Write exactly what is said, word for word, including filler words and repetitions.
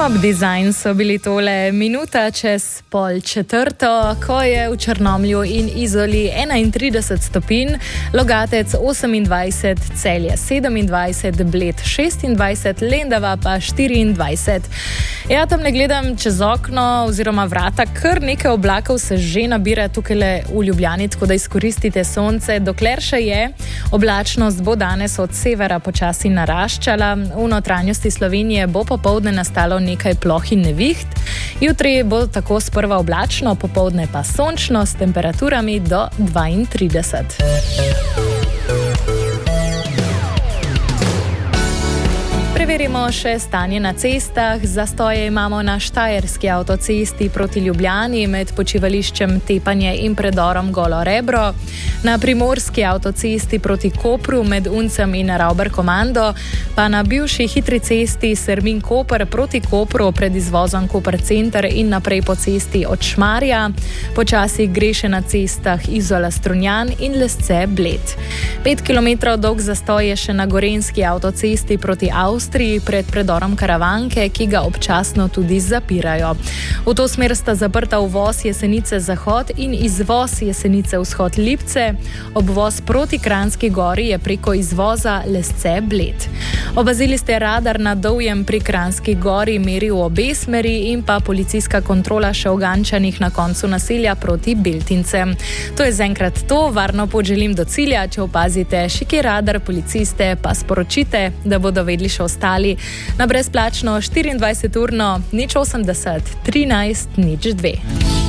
Top Design so bili tole minuta čez pol četrto, ko je v Črnomlju in Izoli enaintrideset stopinj, Logatec osemindvajset, Celje sedemindvajset, Bled šestindvajset, Lendava pa štiriindvajset. Ja, tam ne gledam čez okno oziroma vrata, kar nekaj oblakov se že nabira tukaj v Ljubljani, tako da izkoristite sonce, dokler še je. Oblačnost bo danes od severa počasi naraščala, v notranjosti Slovenije bo popoldne nastalo nekaj ploh in neviht. Jutri bo tako sprva oblačno, popoldne pa sončno s temperaturami do dvaintrideset. Preverimo še stanje na cestah. Zastoje imamo na štajerski avtocesti proti Ljubljani med počivališčem Tepanje in predorom Golo Rebro, na primorski avtocesti proti Kopru med Uncem in Ravbar Komando, pa na bivši hitri cesti Sermin-Koper proti Kopru pred izvozom Koper Center in naprej po cesti od Šmarja. Počasi gre še na cestah Izola Strunjan in Lesce Bled. Pet kilometrov dolg zastoj je še na gorenjski avtocesti proti Avstriji pred predorom Karavanke, ki ga občasno tudi zapirajo. V to smer sta zaprta uvoz Jesenice Zahod in izvoz Jesenice Vzhod Lipce. Obvoz proti Kranjski Gori je preko izvoza Lesce Bled. Opazili ste radar na Dovjem pri Kranjski Gori, meri v obe smeri in pa policijska kontrola še v Gančanih na koncu naselja proti Beltincem. To je zaenkrat to, varno pot želim do cilja. Če opazite še kje radar, policiste pa sporočite, da bodo vedeli še ostali. Na brezplačno štiriindvajseturno nič osemdeset trinajst nič dve.